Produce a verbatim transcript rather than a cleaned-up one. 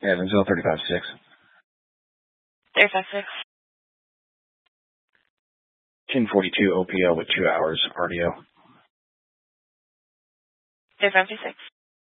Evansville, thirty-five six. thirty-five six. ten forty-two O P L with two hours R D O. thirty-five six.